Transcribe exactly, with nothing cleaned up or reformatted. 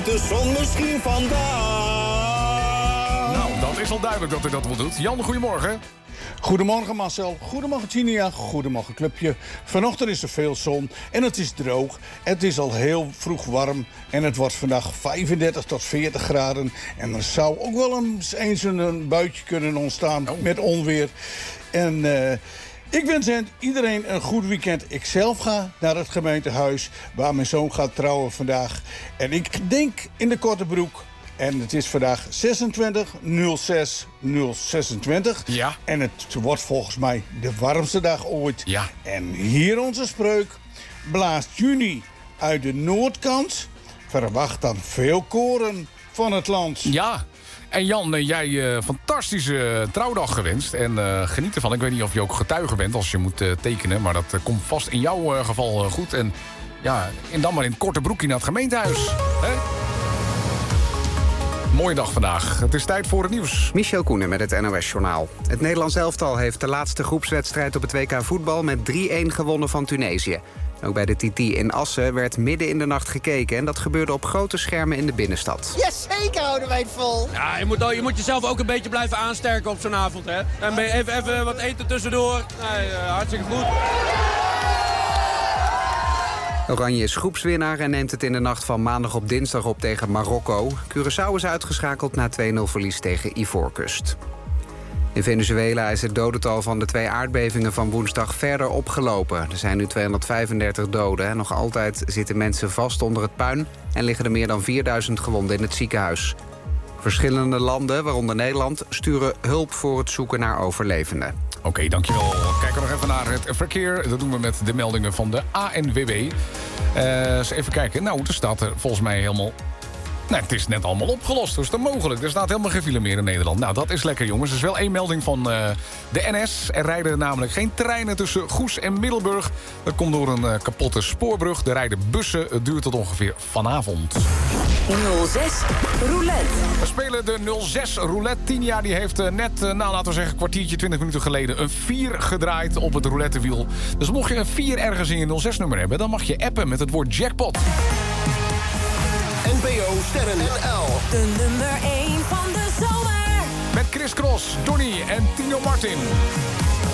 schijnt de zon misschien vandaag. Nou, dat is al duidelijk dat hij dat wel doet. Jan, goedemorgen. Goedemorgen Marcel, goedemorgen Tinia, goedemorgen clubje. Vanochtend is er veel zon en het is droog. Het is al heel vroeg warm en het wordt vandaag vijfendertig tot veertig graden. En er zou ook wel eens, eens een buitje kunnen ontstaan oh. met onweer. En uh, ik wens iedereen een goed weekend. Ik zelf ga naar het gemeentehuis waar mijn zoon gaat trouwen vandaag. En ik denk in de korte broek. En het is vandaag zesentwintig nul zes nul zesentwintig. Ja. En het wordt volgens mij de warmste dag ooit. Ja. En hier onze spreuk. Blaast juni uit de noordkant. Verwacht dan veel koren van het land. Ja. En Jan, jij uh, fantastische trouwdag gewenst. En uh, geniet ervan. Ik weet niet of je ook getuige bent als je moet uh, tekenen. Maar dat uh, komt vast in jouw uh, geval uh, goed. En ja, en dan maar in het korte broekje naar het gemeentehuis. Hè? Mooie dag vandaag. Het is tijd voor het nieuws. Michel Koenen met het N O S-journaal. Het Nederlands elftal heeft de laatste groepswedstrijd op het W K voetbal met drie-een gewonnen van Tunesië. Ook bij de T T in Assen werd midden in de nacht gekeken. En dat gebeurde op grote schermen in de binnenstad. Jazeker houden wij het vol. Ja, je moet, je moet jezelf ook een beetje blijven aansterken op zo'n avond. Hè? En even, even wat eten tussendoor. Nee, uh, hartstikke goed. Oranje is groepswinnaar en neemt het in de nacht van maandag op dinsdag op tegen Marokko. Curaçao is uitgeschakeld na twee-nul verlies tegen Ivoorkust. In Venezuela is het dodental van de twee aardbevingen van woensdag verder opgelopen. Er zijn nu tweehonderdvijfendertig doden en nog altijd zitten mensen vast onder het puin en liggen er meer dan vierduizend gewonden in het ziekenhuis. Verschillende landen, waaronder Nederland, sturen hulp voor het zoeken naar overlevenden. Oké, okay, dankjewel. Kijken we nog even naar het verkeer. Dat doen we met de meldingen van de A N W B. Uh, eens even kijken. Nou, er staat er volgens mij helemaal... Nee, het is net allemaal opgelost. Hoe is dat mogelijk? Er staat helemaal geen file meer in Nederland. Nou, dat is lekker, jongens. Er is wel één melding van uh, de N S. Er rijden namelijk geen treinen tussen Goes en Middelburg. Dat komt door een uh, kapotte spoorbrug. Er rijden bussen. Het duurt tot ongeveer vanavond. nul zes Roulette. We spelen de nul zes Roulette. Tinia die heeft uh, net, uh, nou laten we zeggen, een kwartiertje, twintig minuten geleden... een vier gedraaid op het roulettewiel. Dus mocht je een vier ergens in je nul zes nummer hebben... dan mag je appen met het woord jackpot. N P O Sterren N L. De nummer één van de zomer. Met Chris Cross, Donnie en Tino Martin.